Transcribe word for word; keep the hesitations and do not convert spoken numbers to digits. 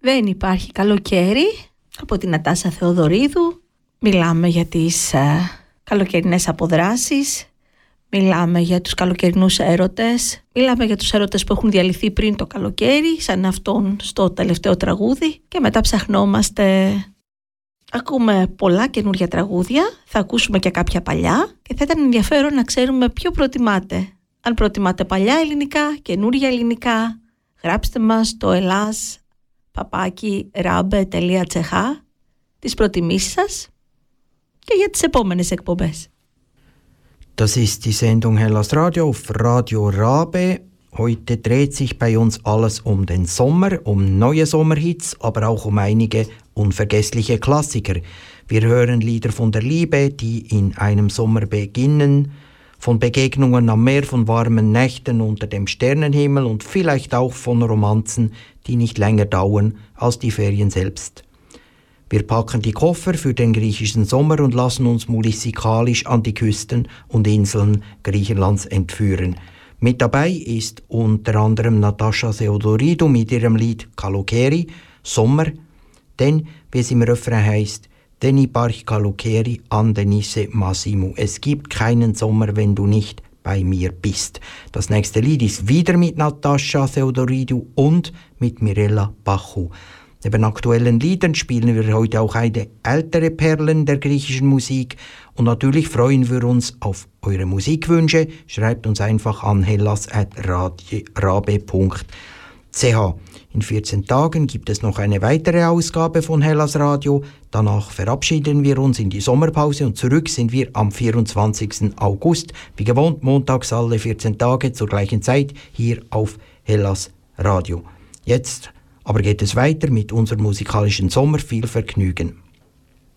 Δεν υπάρχει καλοκαίρι, από την Νατάσα Θεοδωρίδου. Μιλάμε για τις ε, καλοκαιρινές αποδράσεις, μιλάμε για τους καλοκαιρινούς έρωτες, μιλάμε για τους έρωτες που έχουν διαλυθεί πριν το καλοκαίρι, σαν αυτόν στο τελευταίο τραγούδι, και μετά ψαχνόμαστε. Ακούμε πολλά καινούργια τραγούδια, θα ακούσουμε και κάποια παλιά και θα ήταν ενδιαφέρον να ξέρουμε ποιο προτιμάτε. Αν προτιμάτε παλιά ελληνικά, καινούργια ελληνικά, γράψτε μας το ελλάς παπάκι ράμπε τελεία τσεχ τις προτιμήσεις σας και για τις επόμενες εκπομπές. Das ist die Sendung Hellas Radio auf Radio Rabe. Heute dreht sich bei uns alles um den Sommer, um neue Sommerhits, aber auch um einige unvergessliche Klassiker. Wir hören Lieder von der Liebe, die in einem Sommer beginnen, von Begegnungen am Meer, von warmen Nächten unter dem Sternenhimmel und vielleicht auch von Romanzen, die nicht länger dauern als die Ferien selbst. Wir packen die Koffer für den griechischen Sommer und lassen uns musikalisch an die Küsten und Inseln Griechenlands entführen. Mit dabei ist unter anderem Natascha Theodoridou mit ihrem Lied Kalokeri, Sommer, denn, wie es im Refrain heißt, «Δεν υπάρχει καλοκαίρι αν δεν είσαι μαζί μου». Es gibt keinen Sommer, wenn du nicht bei mir bist. Das nächste Lied ist wieder mit Natascha Theodoridou und mit Mirella Bachou. Neben aktuellen Liedern spielen wir heute auch eine ältere Perlen der griechischen Musik und natürlich freuen wir uns auf eure Musikwünsche. Schreibt uns einfach an hellas at rabe punkt c h. In vierzehn Tagen gibt es noch eine weitere Ausgabe von Hellas Radio. Danach verabschieden wir uns in die Sommerpause und zurück sind wir am vierundzwanzigsten August. Wie gewohnt montags alle vierzehn Tage zur gleichen Zeit hier auf Hellas Radio. Jetzt aber geht es weiter mit unserem musikalischen Sommer. Viel Vergnügen.